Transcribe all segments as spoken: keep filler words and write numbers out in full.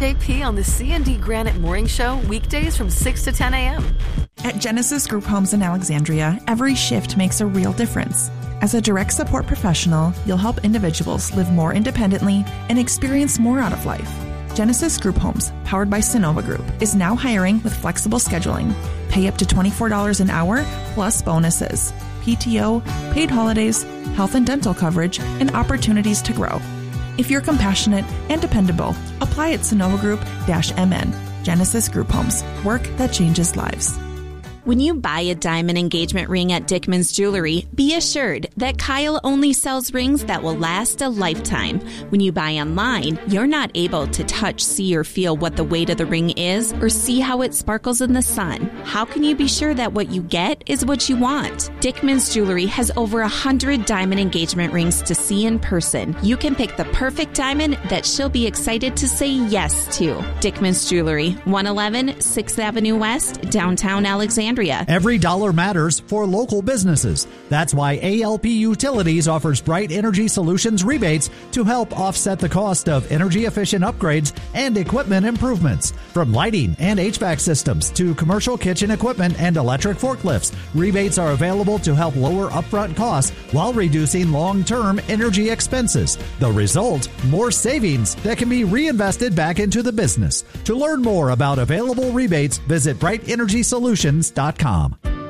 K P on the C and D Granite Morning Show, weekdays from six to ten a.m. At Genesis Group Homes in Alexandria, every shift makes a real difference. As a direct support professional, you'll help individuals live more independently and experience more out of life. Genesis Group Homes, powered by Sonova Group, is now hiring with flexible scheduling. Pay up to twenty-four dollars an hour plus bonuses, P T O, paid holidays, health and dental coverage, and opportunities to grow. If you're compassionate and dependable, apply at sonova group dash m n. Genesis Group Homes, work that changes lives. When you buy a diamond engagement ring at Dickman's Jewelry, be assured that Kyle only sells rings that will last a lifetime. When you buy online, you're not able to touch, see, or feel what the weight of the ring is or see how it sparkles in the sun. How can you be sure that what you get is what you want? Dickman's Jewelry has over one hundred diamond engagement rings to see in person. You can pick the perfect diamond that she'll be excited to say yes to. Dickman's Jewelry, one eleven sixth Avenue West, downtown Alexandria. Every dollar matters for local businesses. That's why A L P Utilities offers Bright Energy Solutions rebates to help offset the cost of energy-efficient upgrades and equipment improvements. From lighting and H V A C systems to commercial kitchen equipment and electric forklifts, rebates are available to help lower upfront costs while reducing long-term energy expenses. The result, more savings that can be reinvested back into the business. To learn more about available rebates, visit bright energy solutions dot com.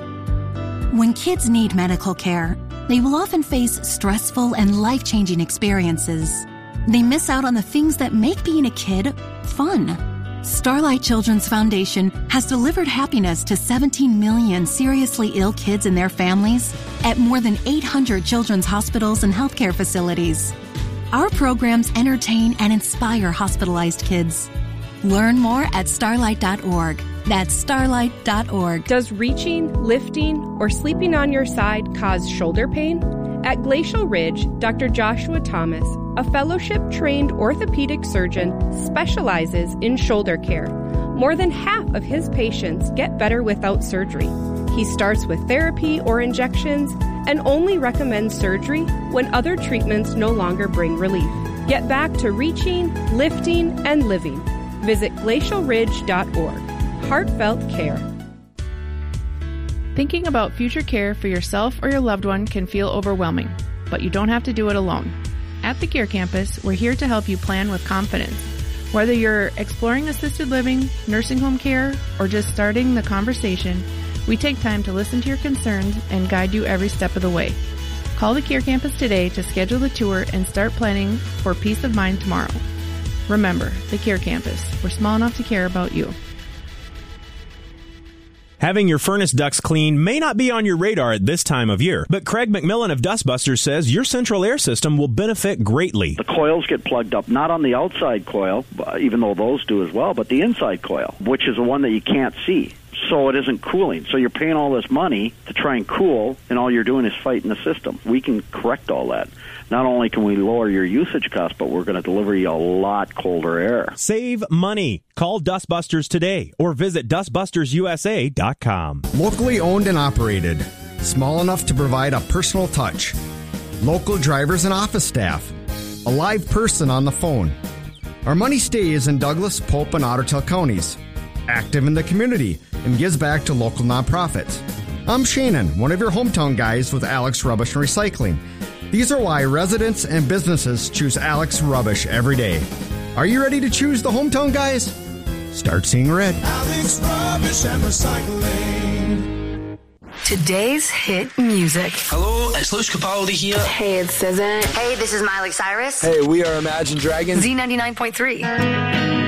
When kids need medical care, they will often face stressful and life-changing experiences. They miss out on the things that make being a kid fun. Starlight Children's Foundation has delivered happiness to seventeen million seriously ill kids and their families at more than eight hundred children's hospitals and healthcare facilities. Our programs entertain and inspire hospitalized kids. Learn more at starlight dot org. That's starlight dot org. Does reaching, lifting, or sleeping on your side cause shoulder pain? At Glacial Ridge, Doctor Joshua Thomas, a fellowship-trained orthopedic surgeon, specializes in shoulder care. More than half of his patients get better without surgery. He starts with therapy or injections and only recommends surgery when other treatments no longer bring relief. Get back to reaching, lifting, and living. Visit glacial ridge dot org. Heartfelt care. Thinking about future care for yourself or your loved one can feel overwhelming, but you don't have to do it alone. At the Care Campus, we're here to help you plan with confidence. Whether you're exploring assisted living, nursing home care, or just starting the conversation, we take time to listen to your concerns and guide you every step of the way. Call the Care Campus today to schedule the tour and start planning for peace of mind tomorrow. Remember, the Care Campus. We're small enough to care about you. Having your furnace ducts cleaned may not be on your radar at this time of year, but Craig McMillan of Dustbusters says your central air system will benefit greatly. The coils get plugged up, not on the outside coil, even though those do as well, but the inside coil, which is the one that you can't see. So it isn't cooling. So you're paying all this money to try and cool, and all you're doing is fighting the system. We can correct all that. Not only can we lower your usage costs, but we're going to deliver you a lot colder air. Save money. Call Dustbusters today or visit dust busters u s a dot com. Locally owned and operated. Small enough to provide a personal touch. Local drivers and office staff. A live person on the phone. Our money stays in Douglas, Pope, and Ottertail counties. Active in the community and gives back to local nonprofits. I'm Shannon, one of your hometown guys with Alex Rubbish and Recycling. These are why residents and businesses choose Alex Rubbish every day. Are you ready to choose the hometown guys? Start seeing red. Alex Rubbish and Recycling. Today's hit music. Hello, it's Luce Capaldi here. Hey, it's S Z A. Hey, this is Miley Cyrus. Hey, we are Imagine Dragons. Z ninety-nine point three.